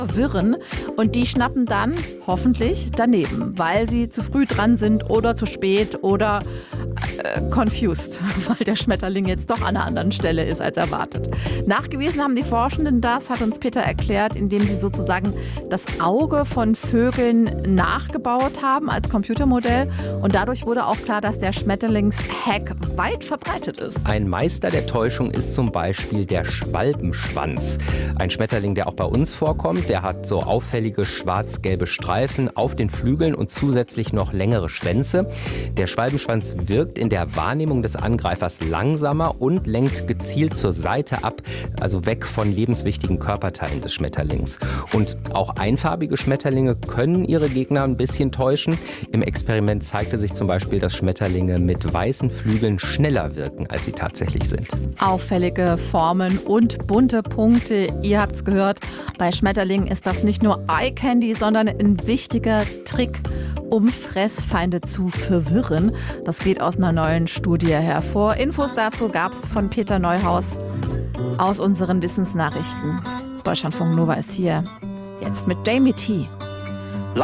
verwirren und die schnappen dann hoffentlich daneben, weil sie zu früh dran sind oder zu spät oder confused, weil der Schmetterling jetzt doch an einer anderen Stelle ist als erwartet. Nachgewiesen haben die Forschenden das, hat uns Peter erklärt, indem sie sozusagen das Auge von Vögeln nachgebaut haben als Computermodell und dadurch wurde auch klar, dass der Schmetterlings-Hack weit verbreitet ist. Ein Meister der Täuschung ist zum Beispiel der Schwalbenschwanz. Ein Schmetterling, der auch bei uns vorkommt. Der hat so auffällige schwarz-gelbe Streifen auf den Flügeln und zusätzlich noch längere Schwänze. Der Schwalbenschwanz wirkt in der Wahrnehmung des Angreifers langsamer und lenkt gezielt zur Seite ab, also weg von lebenswichtigen Körperteilen des Schmetterlings. Und auch einfarbige Schmetterlinge können ihre Gegner ein bisschen täuschen. Im Experiment zeigte sich zum Beispiel, dass Schmetterlinge mit weißen Flügeln schneller wirken, als sie tatsächlich sind. Auffällige Formen und bunte Punkte, ihr habt's gehört, bei Schmetterlingen ist das nicht nur Eye Candy, sondern ein wichtiger Trick, um Fressfeinde zu verwirren. Das geht aus einer neuen Studie hervor. Infos dazu gab's von Peter Neuhaus aus unseren Wissensnachrichten. Deutschlandfunk Nova ist hier. Jetzt mit Jamie T.